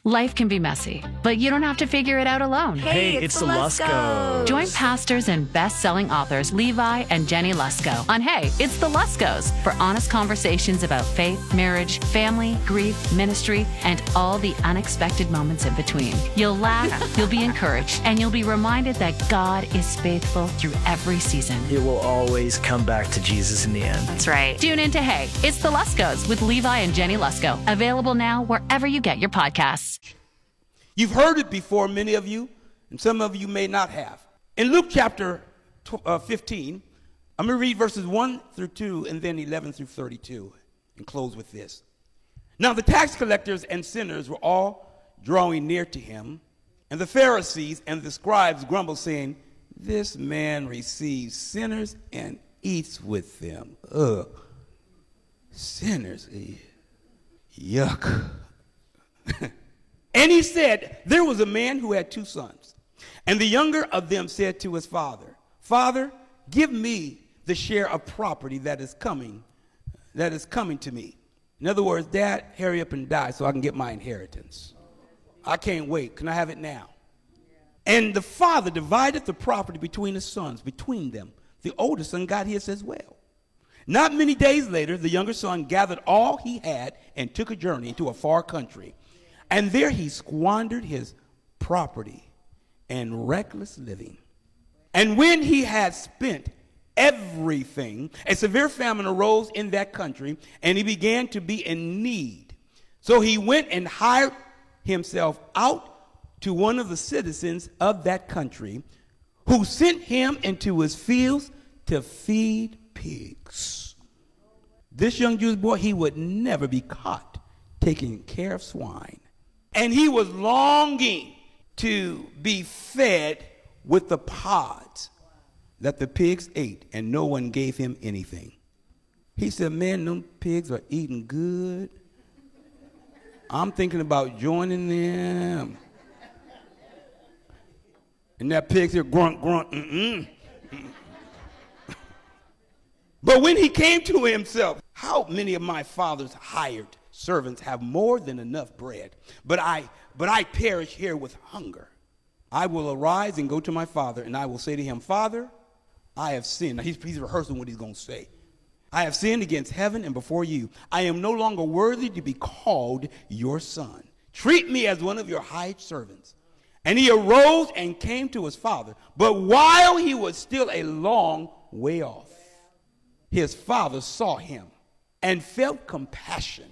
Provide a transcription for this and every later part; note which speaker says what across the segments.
Speaker 1: Life can be messy, but you don't have to figure it out alone.
Speaker 2: Hey, it's the Luskos.
Speaker 1: Join pastors and best-selling authors Levi and Jenny Lusko on Hey, It's the Luskos for honest conversations about faith, marriage, family, grief, ministry, and all the unexpected moments in between. You'll laugh, you'll be encouraged, and you'll be reminded that God is faithful through every season.
Speaker 2: It will always come back to Jesus in the end.
Speaker 1: That's right. Tune in to Hey, It's the Luskos with Levi and Jenny Lusko. Available now wherever you get your podcasts.
Speaker 3: You've heard it before, many of you, and some of you may not have. In Luke chapter 15, I'm going to read verses 1 through 2 and then 11 through 32 and close with this. Now the tax collectors and sinners were all drawing near to him, and the Pharisees and the scribes grumbled, saying, "This man receives sinners and eats with them." Ugh. Sinners. Yuck. And he said, there was a man who had 2 sons. And the younger of them said to his father, "Father, give me the share of property that is coming to me." In other words, Dad, hurry up and die so I can get my inheritance. I can't wait. Can I have it now? And the father divided the property between his sons, between them. The older son got his as well. Not many days later, the younger son gathered all he had and took a journey into a far country. And there he squandered his property in reckless living. And when he had spent everything, a severe famine arose in that country, and he began to be in need. So he went and hired himself out to one of the citizens of that country, who sent him into his fields to feed pigs. This young Jewish boy, he would never be caught taking care of swine. And he was longing to be fed with the pods that the pigs ate, and no one gave him anything. He said, "Man, them pigs are eating good. I'm thinking about joining them." And that pig's here, grunt, grunt, But when he came to himself, how many of my father's hired servants have more than enough bread, but I perish here with hunger. I will arise and go to my father, and I will say to him, "Father, I have sinned." Now he's rehearsing what he's going to say. "I have sinned against heaven and before you. I am no longer worthy to be called your son. Treat me as one of your hired servants." And he arose and came to his father. But while he was still a long way off, his father saw him and felt compassion,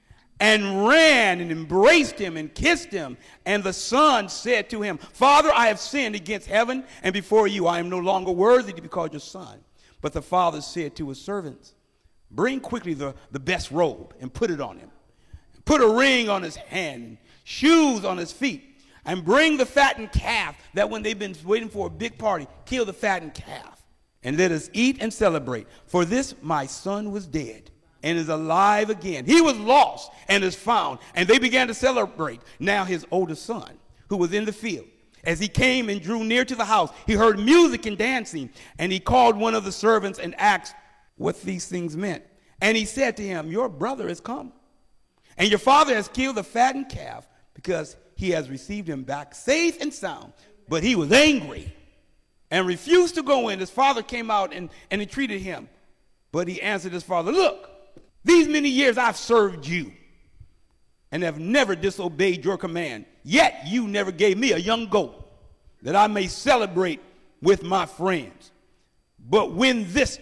Speaker 3: and ran and embraced him and kissed him. And the son said to him, "Father, I have sinned against heaven and before you. I am no longer worthy to be called your son." But the father said to his servants, "Bring quickly the best robe and put it on him. Put a ring on his hand and shoes on his feet. And bring the fattened calf, that when they've been waiting for a big party, kill the fattened calf. And let us eat and celebrate. For this my son was dead and is alive again. He was lost and is found." And they began to celebrate. Now his oldest son, who was in the field, as he came and drew near to the house, he heard music and dancing. And he called one of the servants and asked what these things meant. And he said to him, "Your brother has come, and your father has killed the fattened calf, because he has received him back safe and sound." But he was angry and refused to go in. His father came out and entreated him. But he answered his father, "Look, these many years I've served you and have never disobeyed your command. Yet you never gave me a young goat that I may celebrate with my friends. But when this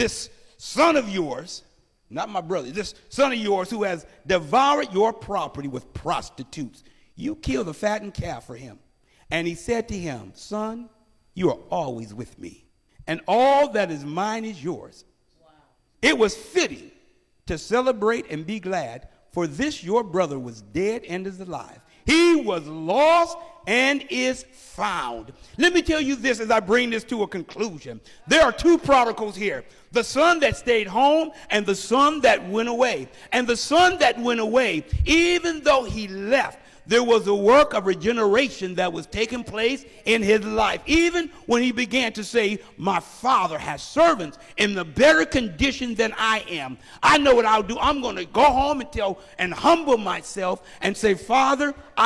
Speaker 3: son of yours," not my brother, "this son of yours who has devoured your property with prostitutes, you kill the fattened calf for him." And he said to him, "Son, you are always with me, and all that is mine is yours." Wow. It was fitting to celebrate and be glad, for this your brother was dead and is alive. He was lost and is found. Let me tell you this as I bring this to a conclusion. There are 2 prodigals here: the son that stayed home and the son that went away. And the son that went away, even though he left, there was a work of regeneration that was taking place in his life. Even when he began to say, "My father has servants in a better condition than I am. I know what I'll do. I'm going to go home and humble myself and say, Father,